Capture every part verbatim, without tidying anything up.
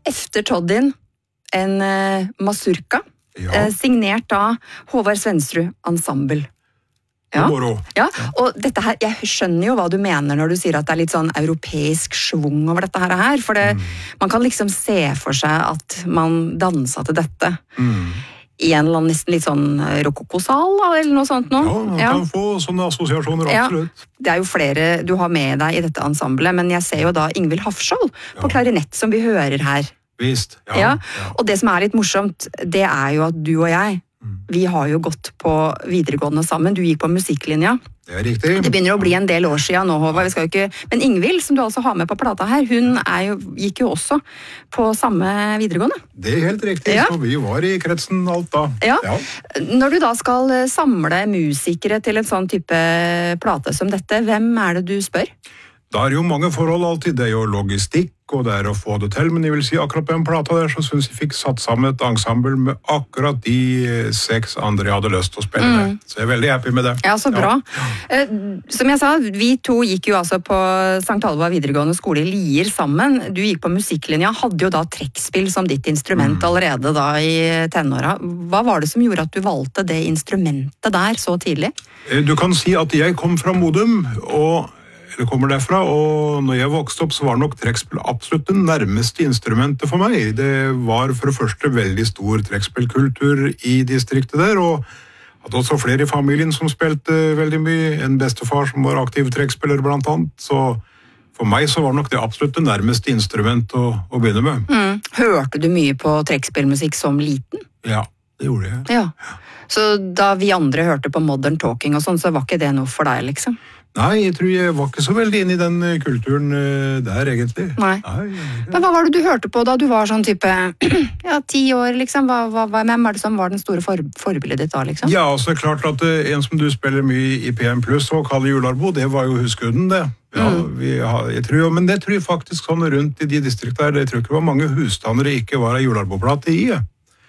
efter Toddin en uh, mazurka, Ja. uh, signert av Håvard Svendsrud Ensemble. Ja. ja, og dette her, jeg skjønner jo hva du mener når du sier at det er litt sånn europeisk svung over dette her, for det, mm. man kan liksom se for seg at man danset til dette mm. i en eller annen nesten litt sånn rokokosal, eller noe sånt nå. Ja, man ja. kan få sånne assosiasjoner, absolutt. Ja, det er jo flere du har med deg i dette ensemblet, men jeg ser jo da Ingvild Hafskjold på ja. klarinett som vi hører her. Visst, ja, ja. ja. Og det som er litt morsomt, det er jo at du og jeg, vi har jo gått på videregående sammen. Du gikk på musikklinja. Det er riktig. Det begynner å bli en del år siden nå, Håvard. Vi skal jo ikke... Men Ingvild, som du altså har med på plata her, hun er jo, gikk jo også på samme videregående. Det er helt riktig, ja. Så vi var i kretsen alt da. Ja. ja. Når du da skal samle musikere til en sånn type plate som dette, hvem er det du spør? Da er jo mange forhold alltid. Det er jo logistikk, og det er å få det til, men jeg vil si akkurat på en plata der, så synes jeg fikk satt sammen et ensemble med akkurat de seks andre jeg hadde lyst til å spille med. Mm. Så jeg er veldig happy med det. Ja, så bra. Ja. Som jeg sa, vi to gikk jo altså på Sankt Halvard videregående skole i Lier sammen. Du gikk på musikklinja, hadde jo da trekkspill som ditt instrument mm. allerede da i tenåra. Hva var det som gjorde at du valgte det instrumentet der så tidlig? Du kan si at jeg kom fra Modum, og det kommer derfra, og når jeg vokste opp så var nok trekkspill absolutt det nærmeste instrumentet for meg. Det var for det første veldig stor trekkspillkultur i distriktet der, og hadde også flere i familien som spilte veldig mye. En bestefar som var aktiv trekkspiller blant annet, så for meg så var nok det absolutt det nærmeste instrument å, å begynne med. Mm. Hørte du mye på trekkspillmusikk som liten? Ja, det gjorde jeg. Ja. Så da vi andre hørte på Modern Talking og sånn, så var ikke det noe for deg, liksom? Nei, jeg tror jeg var ikke så veldig inne i den kulturen der, egentlig. Nei. Nei ja. Men hva var det du hørte på da du var sånn type, ja, ti år, liksom? Hva, hva, hvem er det som var den store for, forbildet ditt da, liksom? Ja, altså, klart at en som du spiller mye i P M Plus, og Kalle Jularbo, det var jo Huskudden, det. Ja, mm. vi har, jeg tror, men det tror jeg faktisk sånn rundt i de distriktene der, det tror jeg ikke var mange husstander det ikke var en Jularbo-plate i, ja.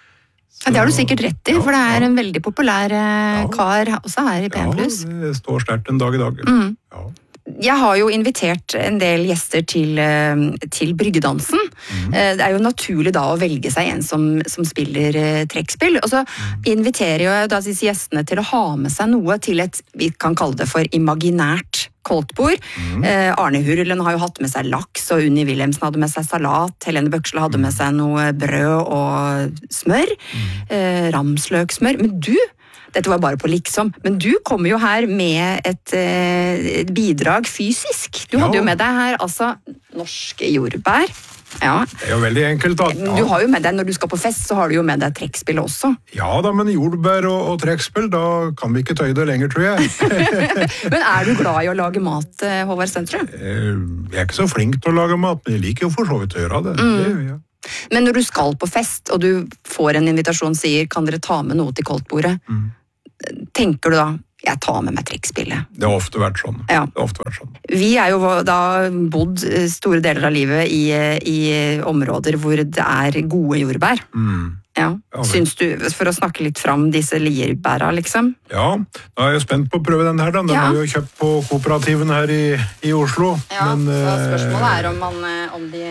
Ja, det har du sikkert rett i, for det er en veldig populær ja. kar også her i P M Plus. Ja, det står sterkt en dag i dag. Mm. Ja. Jeg har jo invitert en del gjester til, til bryggedansen. Mm. Det er jo naturlig da å velge seg en som, som spiller trekkspill. Og så mm. inviterer jeg da disse gjestene til å ha med seg noe til et, vi kan kalle det for imaginært koldtbord. Mm. Eh, Arne Hurlen har jo hatt med seg laks, og Unni Wilhelmsen hadde med seg salat. Helene Bøksle hadde med seg noe brød og smør. Mm. Eh, ramsløksmør. Men du, dette var bare på liksom, men du kommer jo her med et, et bidrag fysisk. Du hadde ja. jo med deg her altså norske jordbær. Ja. Det er jo veldig enkelt da. Ja. Du har jo med deg, når du skal på fest, så har du jo med deg trekkspill også. Ja da, men jordbær og, og trekkspill, da kan vi ikke tøye det lenger, tror jeg. Men er du glad i å lage mat, Håvard Svendsrud? Jeg er ikke så flink til å lage mat, men jeg liker jo for så vidt å gjøre det. Mm. det ja. Men når du skal på fest, og du får en invitasjon, sier, kan dere ta med noe til koldtbordet? Mm. Tenker du da, jeg tar med meg trekkspillet? Det har ofte vært sånn. Ja. Det har ofte vært sånn. Vi er jo da bodd store deler av livet i, i områder hvor det er gode jordbær. Mm. Ja. Ja, syns du, for å snakke litt fram disse lierbæra, liksom? Ja, da er jeg spent på å prøve den her, da. Den ja. har vi jo kjøpt på kooperativen her i, i Oslo. Ja, men, så spørsmålet er om, man, om de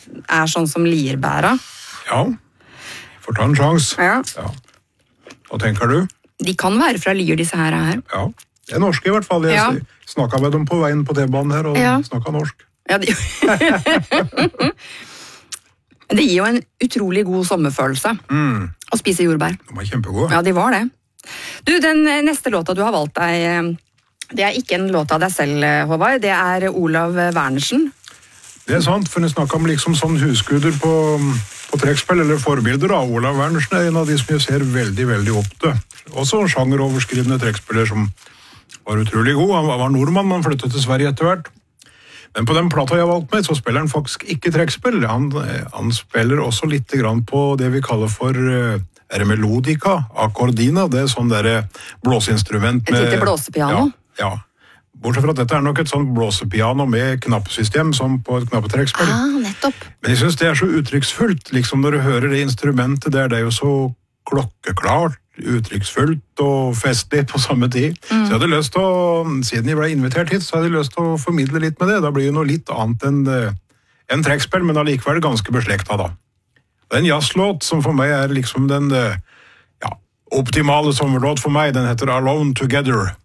er sånn som lierbæra. Ja, får ta en sjans. Ja. Ja. Hva tenker du? De kan være fra Lier, disse her. her. Ja, det er norske i hvert fall. Jeg ja. snakket med dem på veien på T-banen her, og ja. snakket norsk. Ja, de... Det gir jo en utrolig god sommerfølelse mm. å spise jordbær. De var kjempegode. Ja, de var det. Du, den neste låta du har valgt deg, det er ikke en låt av deg selv, Håvard. Det er Olav Wernersen. Det er sant, for jeg snakket om liksom sånn husguder på, på trekkspill, eller forbilder av Olav Wernersen, er en av de som jeg ser veldig, veldig opp til. Også en sjangeroverskrivende trekkspiller som var utrolig god. Han var nordmann, man flyttet til Sverige etter hvert. Men på den plata jeg har valgt med, så spiller han faktisk ikke trekkspill. Han, han spiller også litt grann på det vi kaller for er det melodika, akkordina. Det er sånn der blåseinstrument med... Et lite blåsepiano? Ja, ja. Bortsett fra at dette er nok et sånt blåsepiano med knappesystem som på et knappetrekkspill. Ah, nettopp. Men jeg synes det er så uttrykksfullt, liksom når du hører det instrumentet der, det er jo så klokkeklart, uttrykksfullt og festlig på samme tid. Mm. Så jeg hadde lyst til å, siden jeg ble invitert hit, så hadde jeg lyst til å formidle litt med det. Da blir det noe litt annet enn, enn trekkspill, men allikevel ganske beslektet da. En jazzlåt som for meg er liksom den ja, optimale sommerlåt for meg, den heter Alone Together.